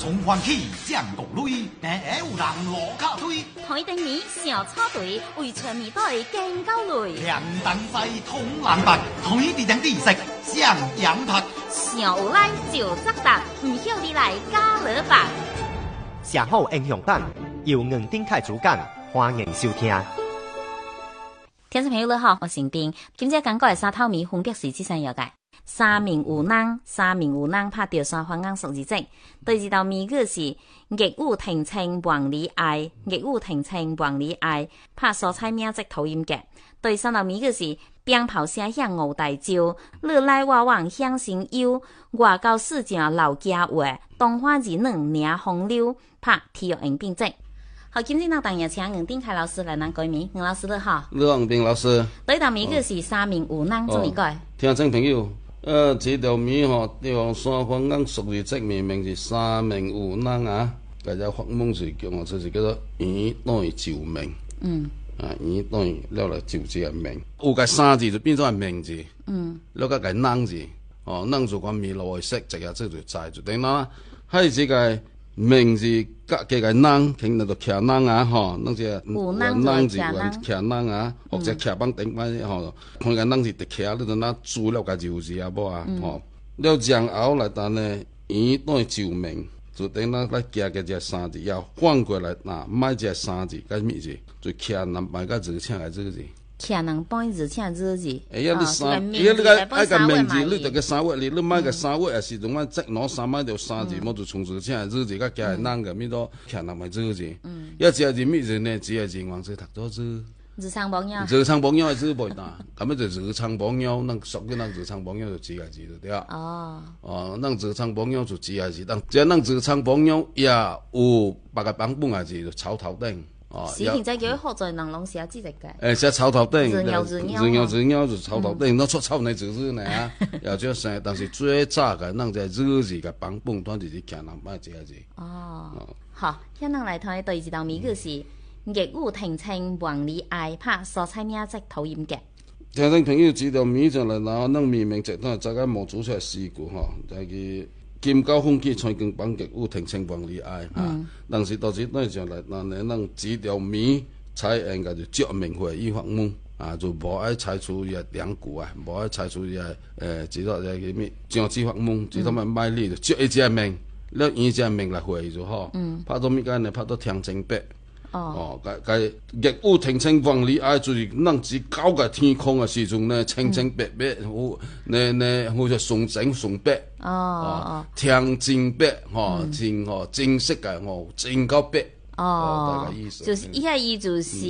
从欢喜降国内，但有人落卡推。 台灯谜小草队为全面队更高累。 亮灯在通蓝白，台地上地色向阳拍。 上有来就扎达，唔晓你来加勒吧。 写好英雄胆，由硬顶开主干，欢迎收听。 听众朋友你好，我姓丁，今朝讲过的三套谜分别是这三样嘅。三名有人拍到三方眼熟字迹。第二道谜语是逆雨停青望你爱，拍蔬菜名即讨厌嘅。第三道谜语是鞭炮声响五大招，你来我往响声幽，外交事情老家话，东花二两领风流，拍体育用并迹。好，今天呢，当然请杨定凯老师来咱改谜。杨老师你好。 李王斌老师。 第一道谜语是三名有人怎么改？ 听众朋友，这道谜地方三方眼熟字迹明明是三名有人啊，大家发梦是叫我就是叫做圆等于就命。圆等于了来就这个命，有个三字就变做命字。了个人字，人就讲迷路的色，这个这就在就等啦。还这个名字甲这个人，听到就徛人啊，那这人字徛人啊，或者徛帮顶翻看个人是直徛，你就拿注了个就字啊，无啊，了然后来等呢，圆等于就命，就等咱来加个这三字，要反过来买这三字，甲咩字？就徛人摆个字，请个字字。 徛人摆字，请字字。 你三，你个名字，你这个三位，你买个三位也是同样，即攞三买条三字，我就从字请个字字，甲加人个咩多徛人买字字。一只字咩字呢？只字黄字读多字。 日常朋友。 日常朋友的字袂大，咁么就日常朋友，咱属于咱日常朋友就几个字就对啊。咱日常朋友就几个字，咱日常朋友也有别个版本个字就草头顶。 是现在叫好在人拢写字嘅。 写草头顶， 字鸟就草头顶，那出草内字字呢啊，也就生，但是最早嘅，咱在字字嘅版本，端就是徛人买这个字。 好，今日来睇第二道谜语是逆雨停青望你爱，拍蔬菜名即讨厌嘅。 听众朋友知道谜就来，然后咱明明直头，大家模组出来试过但是金高风起，吹光棒极雨停青望你爱但是到时咱就来，咱几条谜才应该就证明会议法门就无爱采取一两句无爱采取一知道个咩政治法门，只他妈卖力就接一只命，了以只命来会就好。拍到咩间呢？拍到天青白。该逆雨停青望你爱，就是咱只搞个天空的时阵呢，清清白白，好似纯正纯白。天真白，真色个，真够白。大概意思。 就是伊个意思是。